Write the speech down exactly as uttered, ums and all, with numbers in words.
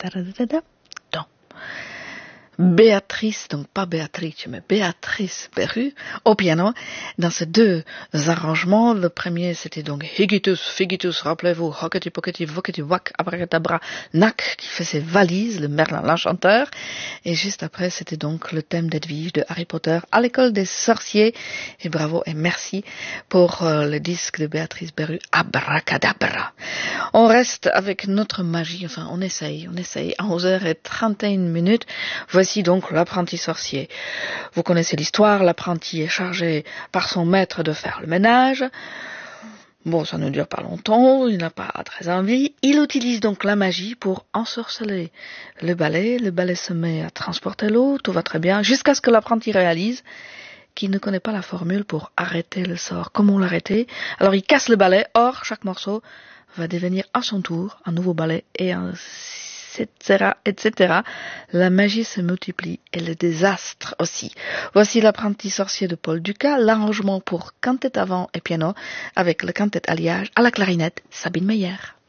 Ta-da-da-da-da. Donc, Béatrice, donc pas Béatrice, mais Béatrice Berru au piano. Dans ces deux arrangements, le premier c'était donc Higitus, Figitus, rappelez-vous, Hockety Pockety, Vockety Wack, Abracadabra, Nac, qui fait ses valises, le Merlin l'Enchanteur. Et juste après, c'était donc le thème d'Edwige de Harry Potter à l'école des sorciers. Et bravo et merci pour euh, le disque de Béatrice Berru, Abracadabra. On reste avec notre magie, enfin on essaye, on essaye, à onze heures trente et une minutes. Voici donc l'apprenti sorcier. Vous connaissez l'histoire, l'apprenti est chargé par son maître de faire le ménage. Bon, ça ne dure pas longtemps, il n'a pas très envie. Il utilise donc la magie pour ensorceler le balai. Le balai se met à transporter l'eau, tout va très bien, jusqu'à ce que l'apprenti réalise qu'il ne connaît pas la formule pour arrêter le sort. Comment l'arrêter? Alors il casse le balai, or chaque morceau va devenir à son tour un nouveau balai et un et cetera, et cetera. La magie se multiplie et le désastre aussi. Voici l'apprenti sorcier de Paul Dukas, l'arrangement pour quintette avant et piano avec le quintette alliage à la clarinette Sabine Meyer.